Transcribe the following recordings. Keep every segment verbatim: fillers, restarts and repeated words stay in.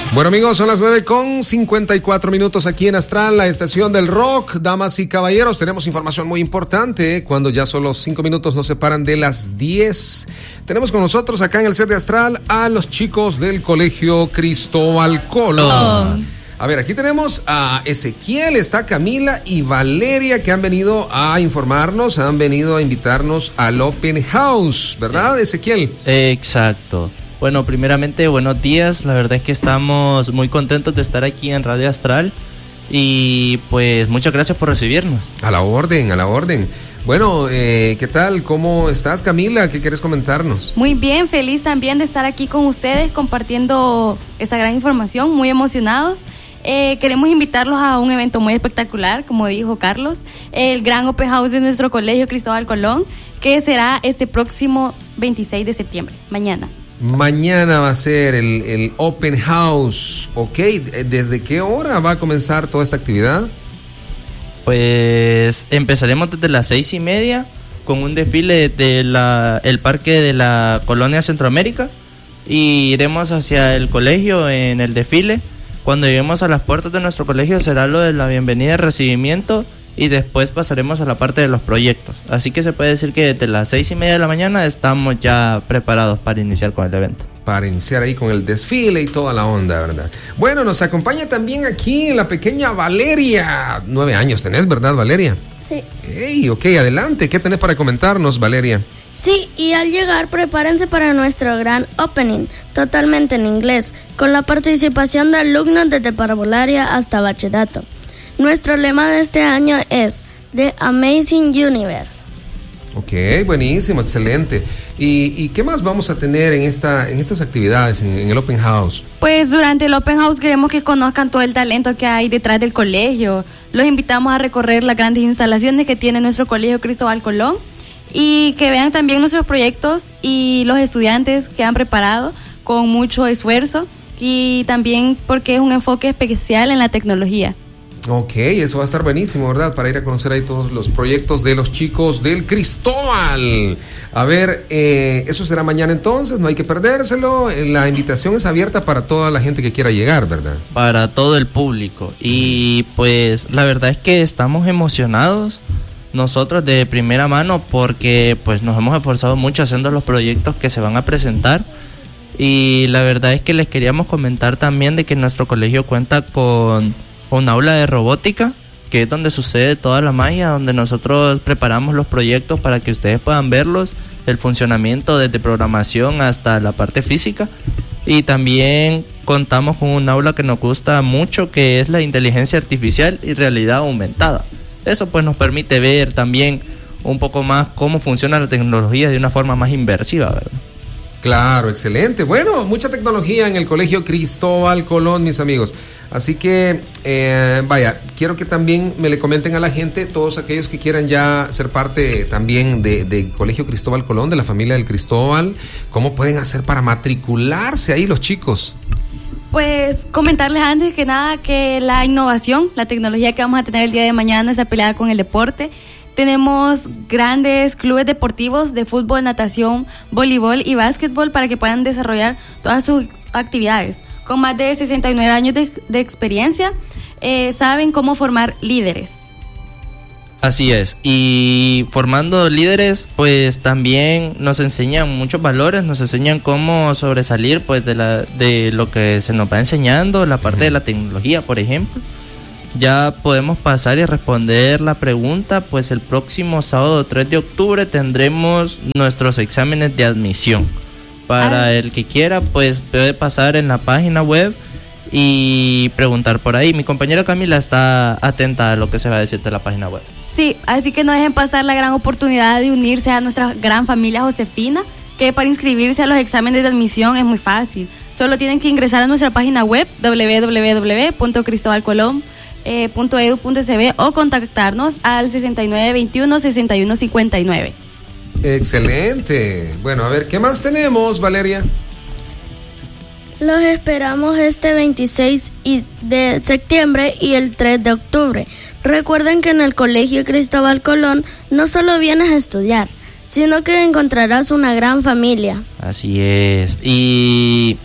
Bueno, amigos, son las nueve con cincuenta y cuatro minutos aquí en Astral, la estación del rock. Damas y caballeros, tenemos información muy importante cuando ya solo cinco minutos nos separan de las diez. Tenemos con nosotros acá en el set de Astral a los chicos del Colegio Cristóbal Colón. A ver, aquí tenemos a Ezequiel, está Camila y Valeria, que han venido a informarnos, han venido a invitarnos al Open House, ¿verdad, Ezequiel? Exacto. Bueno, primeramente, buenos días. La verdad es que estamos muy contentos de estar aquí en Radio Astral y pues muchas gracias por recibirnos. A la orden, a la orden. Bueno, eh, ¿qué tal? ¿Cómo estás, Camila? ¿Qué quieres comentarnos? Muy bien, feliz también de estar aquí con ustedes compartiendo esa gran información, muy emocionados. Eh, queremos invitarlos a un evento muy espectacular, como dijo Carlos, el gran Open House de nuestro Colegio Cristóbal Colón, que será este próximo veintiséis de septiembre, mañana. Mañana va a ser el, el Open House, ¿ok? ¿Desde qué hora va a comenzar toda esta actividad? Pues empezaremos desde las seis y media con un desfile del de parque de la Colonia Centroamérica y iremos hacia el colegio en el desfile. Cuando lleguemos a las puertas de nuestro colegio será lo de la bienvenida y recibimiento y después pasaremos a la parte de los proyectos. Así que se puede decir que desde las seis y media de la mañana estamos ya preparados para iniciar con el evento. Para iniciar ahí con el desfile y toda la onda, ¿verdad? Bueno, nos acompaña también aquí la pequeña Valeria. Nueve años tenés, ¿verdad, Valeria? Sí. Hey, ok, adelante. ¿Qué tenés para comentarnos, Valeria? Sí, y al llegar prepárense para nuestro gran opening, totalmente en inglés, con la participación de alumnos desde parvularia hasta bachillerato. Nuestro lema de este año es The Amazing Universe. Ok, buenísimo, excelente. ¿Y, y qué más vamos a tener en esta en estas actividades, en, en el Open House? Pues durante el Open House queremos que conozcan todo el talento que hay detrás del colegio. Los invitamos a recorrer las grandes instalaciones que tiene nuestro Colegio Cristóbal Colón y que vean también nuestros proyectos y los estudiantes que han preparado con mucho esfuerzo y también porque es un enfoque especial en la tecnología. Ok, eso va a estar buenísimo, ¿verdad? Para ir a conocer ahí todos los proyectos de los chicos del Cristóbal. A ver, eh, eso será mañana entonces, no hay que perdérselo. La invitación es abierta para toda la gente que quiera llegar, ¿verdad? Para todo el público. Y pues la verdad es que estamos emocionados nosotros de primera mano porque pues nos hemos esforzado mucho haciendo los proyectos que se van a presentar. Y la verdad es que les queríamos comentar también de que nuestro colegio cuenta con un aula de robótica, que es donde sucede toda la magia, donde nosotros preparamos los proyectos para que ustedes puedan verlos, el funcionamiento desde programación hasta la parte física. Y también contamos con un aula que nos gusta mucho, que es la inteligencia artificial y realidad aumentada. Eso pues nos permite ver también un poco más cómo funciona la tecnología de una forma más inmersiva, ¿verdad? Claro, excelente. Bueno, mucha tecnología en el Colegio Cristóbal Colón, mis amigos. Así que, eh, vaya, quiero que también me le comenten a la gente, todos aquellos que quieran ya ser parte también de, de Colegio Cristóbal Colón, de la familia del Cristóbal, ¿cómo pueden hacer para matricularse ahí los chicos? Pues comentarles antes que nada que la innovación, la tecnología que vamos a tener el día de mañana está peleada con el deporte. Tenemos grandes clubes deportivos de fútbol, natación, voleibol y básquetbol para que puedan desarrollar todas sus actividades. Con más de sesenta y nueve años de, de experiencia, eh, saben cómo formar líderes. Así es, y formando líderes, pues también nos enseñan muchos valores, nos enseñan cómo sobresalir pues de, la, de lo que se nos va enseñando, la parte de la tecnología, por ejemplo. Ya podemos pasar y responder la pregunta, pues el próximo sábado tres de octubre tendremos nuestros exámenes de admisión. Para Ay. el que quiera, pues puede pasar en la página web y preguntar por ahí. Mi compañera Camila está atenta a lo que se va a decir de la página web. Sí, así que no dejen pasar la gran oportunidad de unirse a nuestra gran familia Josefina, que para inscribirse a los exámenes de admisión es muy fácil. Solo tienen que ingresar a nuestra página web doble u doble u doble u punto cristobal colón punto edu punto s b o contactarnos al sesenta y nueve veintiuno sesenta y uno cincuenta y nueve. Excelente. Bueno, a ver, ¿qué más tenemos, Valeria? Los esperamos este veintiséis de septiembre y el tres de octubre. Recuerden que en el Colegio Cristóbal Colón no solo vienes a estudiar, sino que encontrarás una gran familia. Así es. Y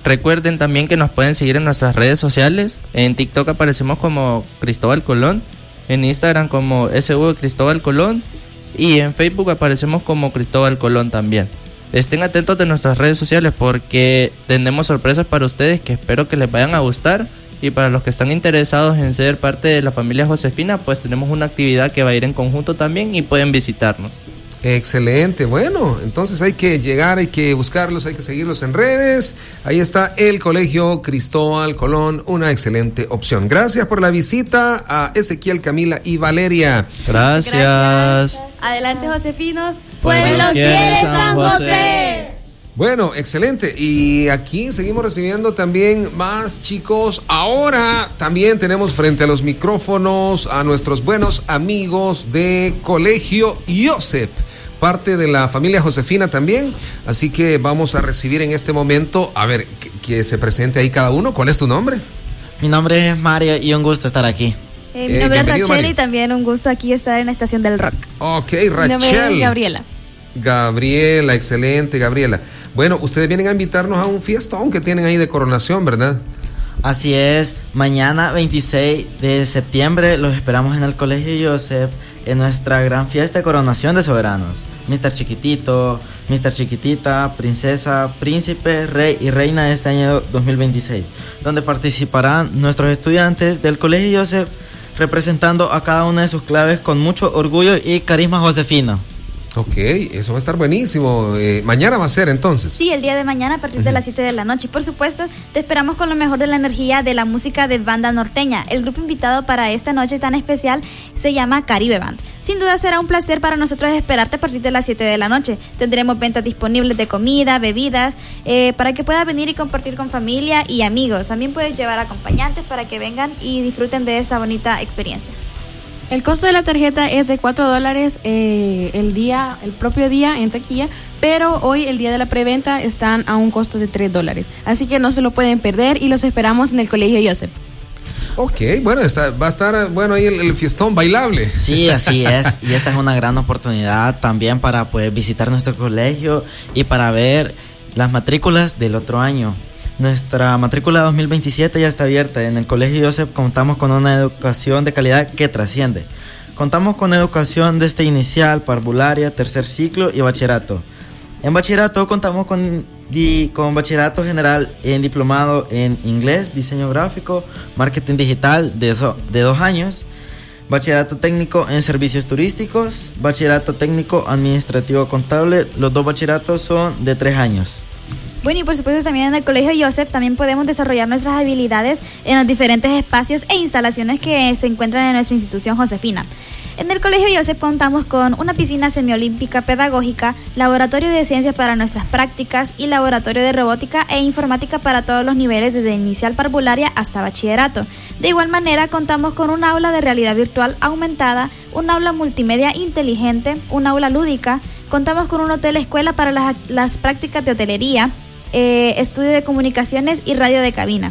recuerden también que nos pueden seguir en nuestras redes sociales. En TikTok aparecemos como Cristóbal Colón, en Instagram como S V Cristóbal Colón y en Facebook aparecemos como Cristóbal Colón también. Estén atentos de nuestras redes sociales porque tenemos sorpresas para ustedes que espero que les vayan a gustar. Y para los que están interesados en ser parte de la familia Josefina, pues tenemos una actividad que va a ir en conjunto también y pueden visitarnos. Excelente, bueno, entonces hay que llegar, hay que buscarlos, hay que seguirlos en redes. Ahí está el Colegio Cristóbal Colón, una excelente opción. Gracias por la visita a Ezequiel, Camila y Valeria. Gracias. Gracias. Adelante, Josefinos. Pueblo quiere San José. Bueno, excelente. Y aquí seguimos recibiendo también más chicos. Ahora también tenemos frente a los micrófonos a nuestros buenos amigos de Colegio Joseph, parte de la familia Josefina también. Así que vamos a recibir en este momento, a ver, que, que se presente ahí cada uno. ¿Cuál es tu nombre? Mi nombre es Mario y un gusto estar aquí. Eh, mi eh, nombre es Rachel, Mario. Y también un gusto aquí estar en la Estación del Rock. Ok, Rachel. Mi nombre es Gabriela. Gabriela, excelente, Gabriela. Bueno, ustedes vienen a invitarnos a un fiestón que tienen ahí de coronación, ¿verdad? Así es, mañana veintiséis de septiembre los esperamos en el Colegio Joseph en nuestra gran fiesta de coronación de soberanos. mister Chiquitito, mister Chiquitita, princesa, príncipe, rey y reina de este año dos mil veintiséis, donde participarán nuestros estudiantes del Colegio Joseph representando a cada una de sus claves con mucho orgullo y carisma josefino. Ok, eso va a estar buenísimo. Eh, mañana va a ser entonces. Sí, el día de mañana a partir de las siete de la noche. Y por supuesto, te esperamos con lo mejor de la energía de la música de Banda Norteña. El grupo invitado para esta noche tan especial se llama Caribe Band. Sin duda será un placer para nosotros esperarte a partir de las siete de la noche. Tendremos ventas disponibles de comida, bebidas, eh, para que puedas venir y compartir con familia y amigos. También puedes llevar acompañantes para que vengan y disfruten de esta bonita experiencia. El costo de la tarjeta es de cuatro dólares eh, el día, el propio día en taquilla, pero hoy, el día de la preventa, están a un costo de tres dólares. Así que no se lo pueden perder y los esperamos en el Colegio Joseph. Ok, bueno, está, va a estar bueno ahí el, el fiestón bailable. Sí, así es, y esta es una gran oportunidad también para pues, visitar nuestro colegio y para ver las matrículas del otro año. Nuestra matrícula dos mil veintisiete ya está abierta. En el Colegio Joseph contamos con una educación de calidad que trasciende. Contamos con educación desde inicial, parvularia, tercer ciclo y bachillerato. En bachillerato contamos con, di, con bachillerato general en diplomado en inglés, diseño gráfico, marketing digital de, so, de dos años, bachillerato técnico en servicios turísticos, bachillerato técnico administrativo contable. Los dos bachilleratos son de tres años. Bueno, y por supuesto también en el Colegio Joseph también podemos desarrollar nuestras habilidades en los diferentes espacios e instalaciones que se encuentran en nuestra institución josefina. En el Colegio Joseph contamos con una piscina semiolímpica pedagógica, laboratorio de ciencias para nuestras prácticas y laboratorio de robótica e informática para todos los niveles desde inicial parvularia hasta bachillerato. De igual manera contamos con un aula de realidad virtual aumentada, un aula multimedia inteligente, un aula lúdica, contamos con un hotel escuela para las, las prácticas de hotelería, Eh, estudio de comunicaciones y radio de cabina.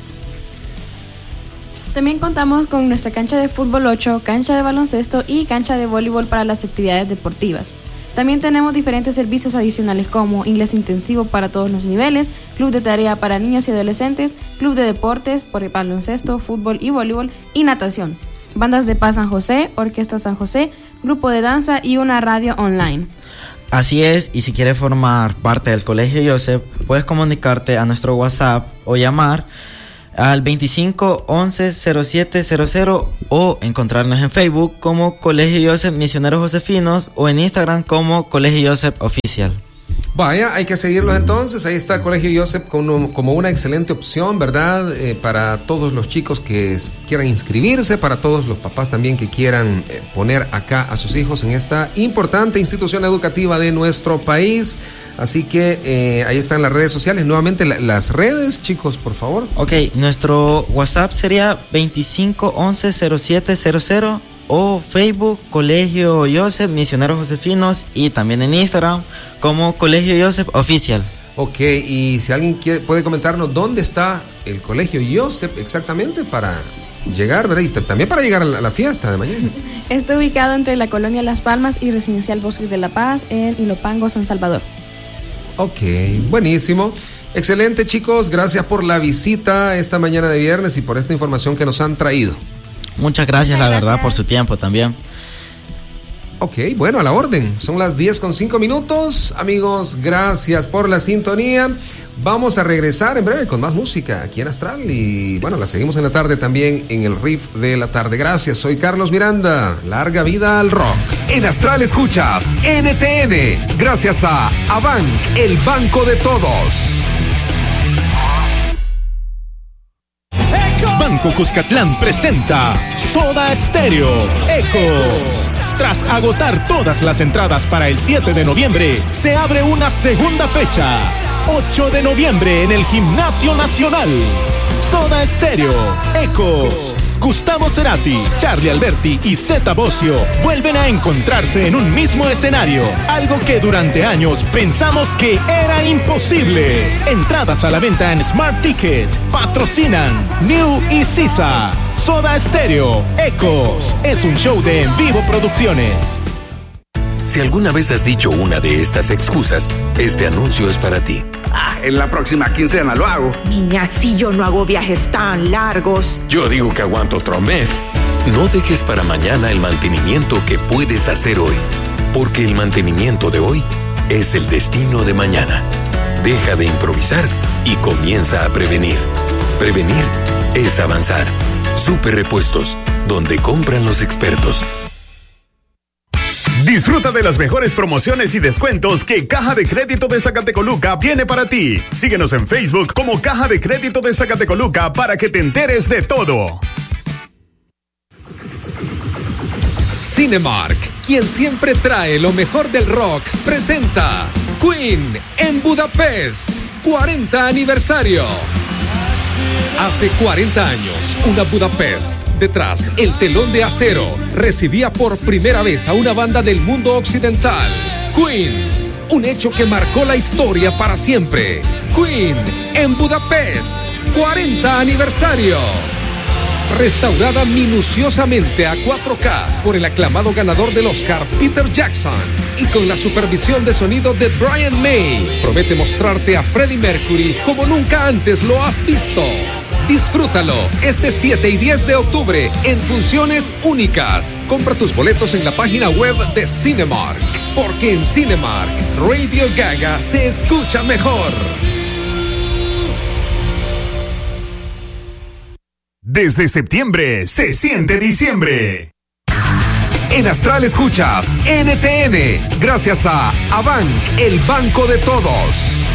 También contamos con nuestra cancha de fútbol ocho, cancha de baloncesto y cancha de voleibol para las actividades deportivas. También tenemos diferentes servicios adicionales como inglés intensivo para todos los niveles, club de tarea para niños y adolescentes, club de deportes por baloncesto, fútbol y voleibol y natación, bandas de paz San José, orquesta San José, grupo de danza y una radio online. Así es, y si quieres formar parte del Colegio Joseph, puedes comunicarte a nuestro WhatsApp o llamar al veinticinco once cero siete cero cero o encontrarnos en Facebook como Colegio Joseph Misioneros Josefinos o en Instagram como Colegio Joseph Oficial. Vaya, hay que seguirlos entonces. Ahí está Colegio Joseph como, como una excelente opción, ¿verdad? Eh, para todos los chicos que quieran inscribirse, para todos los papás también que quieran eh, poner acá a sus hijos en esta importante institución educativa de nuestro país. Así que eh, ahí están las redes sociales. Nuevamente la, las redes, chicos, por favor. Ok, nuestro WhatsApp sería veinticinco once cero siete cero cero o Facebook Colegio Joseph Misioneros Josefinos y también en Instagram como Colegio Joseph Oficial. Ok, y si alguien quiere, puede comentarnos dónde está el Colegio Joseph exactamente para llegar, ¿verdad? Y t- también para llegar a la, a la fiesta de mañana. Está ubicado entre la colonia Las Palmas y Residencial Bosques de la Paz en Ilopango, San Salvador. Ok, buenísimo. Excelente, chicos, gracias por la visita esta mañana de viernes y por esta información que nos han traído. Muchas gracias, Muchas la verdad, gracias. por su tiempo también. Ok, bueno, a la orden. Son las diez con cinco minutos. Amigos, gracias por la sintonía. Vamos a regresar en breve con más música aquí en Astral. Y bueno, la seguimos en la tarde también en el riff de la tarde. Gracias, soy Carlos Miranda. Larga vida al rock. En Astral escuchas N T N. Gracias a Abank, el banco de todos. Banco Cuscatlán presenta Soda Stereo, Ecos. Tras agotar todas las entradas para el siete de noviembre, se abre una segunda fecha. ocho de noviembre en el Gimnasio Nacional. Soda Stereo, Ecos, Gustavo Cerati, Charlie Alberti y Zeta Bosio vuelven a encontrarse en un mismo escenario, algo que durante años pensamos que era imposible. Entradas a la venta en Smart Ticket. Patrocinan New y Sisa. Soda Stereo, Ecos, es un show de En Vivo Producciones. Si alguna vez has dicho una de estas excusas, este anuncio es para ti. Ah, en la próxima quincena lo hago. Niña, si yo no hago viajes tan largos. Yo digo que aguanto otro mes. No dejes para mañana el mantenimiento que puedes hacer hoy, porque el mantenimiento de hoy es el destino de mañana. Deja de improvisar y comienza a prevenir. Prevenir es avanzar. Super Repuestos, donde compran los expertos. Disfruta de las mejores promociones y descuentos que Caja de Crédito de Zacatecoluca tiene para ti. Síguenos en Facebook como Caja de Crédito de Zacatecoluca para que te enteres de todo. Cinemark, quien siempre trae lo mejor del rock, presenta Queen en Budapest, cuarenta aniversario. Hace cuarenta años, una Budapest, detrás, el telón de acero, recibía por primera vez a una banda del mundo occidental, Queen, un hecho que marcó la historia para siempre. Queen en Budapest, cuarenta aniversario. Restaurada minuciosamente a cuatro K por el aclamado ganador del Oscar, Peter Jackson, y con la supervisión de sonido de Brian May, promete mostrarte a Freddie Mercury como nunca antes lo has visto. Disfrútalo este siete y diez de octubre en funciones únicas. Compra tus boletos en la página web de Cinemark, porque en Cinemark, Radio Gaga se escucha mejor. Desde septiembre se siente diciembre. En Astral escuchas N T N, gracias a Abank, el banco de todos.